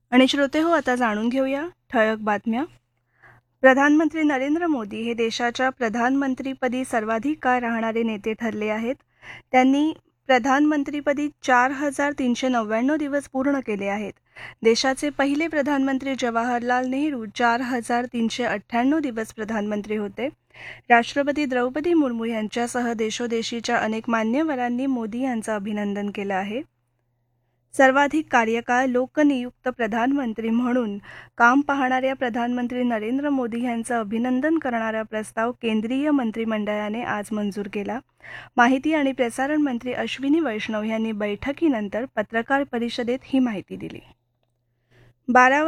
आणि श्रोते हो, आता जाणून घेऊया ठळक बातम्या. प्रधानमंत्री नरेंद्र मोदी हे देशाच्या प्रधानमंत्रीपदी सर्वाधिक काळ राहणारे नेते ठरले आहेत. त्यांनी प्रधानमंत्रीपदी 4,399 दिवस पूर्ण केले आहेत. देशाचे पहिले प्रधानमंत्री जवाहरलाल नेहरू 4,398 दिवस प्रधानमंत्री होते. राष्ट्रपती द्रौपदी मुर्मू यांच्यासह देशोदेशीच्या अनेक मान्यवरांनी मोदी यांचं अभिनंदन केलं आहे. सर्वाधिक कार्यकाळ लोकनियुक्त प्रधानमंत्री म्हणून काम पाहणाऱ्या प्रधानमंत्री नरेंद्र मोदी यांचं अभिनंदन करणारा प्रस्ताव केंद्रीय मंत्रिमंडळाने आज मंजूर केला. माहिती आणि प्रसारण मंत्री अश्विनी वैष्णव यांनी बैठकीनंतर पत्रकार परिषदेत ही माहिती दिली. 12